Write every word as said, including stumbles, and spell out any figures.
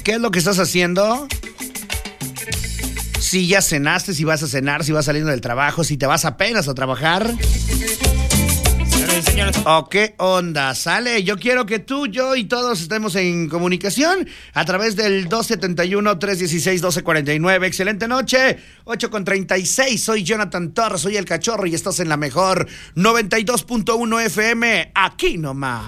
¿Qué es lo que estás haciendo? Si ya cenaste, si vas a cenar, si vas saliendo del trabajo, si te vas apenas a trabajar. ¿O qué onda? ¿Sale? Yo quiero que tú, yo y todos estemos en comunicación a través del dos siete uno, tres uno seis, uno dos cuatro nueve. Excelente noche, ocho con treinta y seis. Soy Jonathan Torres, soy el Cachorro y estás en la mejor noventa y dos punto uno F M. Aquí nomás.